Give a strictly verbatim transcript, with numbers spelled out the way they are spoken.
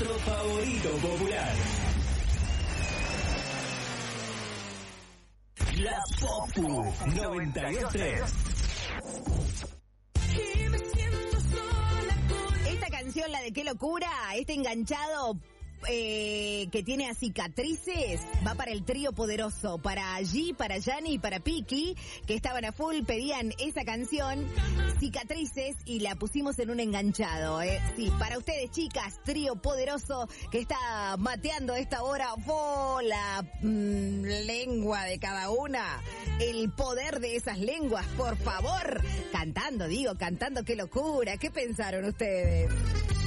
nuestro favorito popular. La Popu noventa y dos tres. Esta canción, la de Qué Locura, este enganchado eh, que tiene a Cicatrices, va para el trío poderoso, para G, para Yanni y para Piki, que estaban a full, pedían esa canción, Cicatrices, y la pusimos en un enganchado, ¿eh? Sí, para ustedes, chicas, trío poderoso que está mateando a esta hora, ¡oh, la mmm, lengua de cada una! El poder de esas lenguas, por favor. Cantando, digo, cantando, Qué Locura. ¿Qué pensaron ustedes?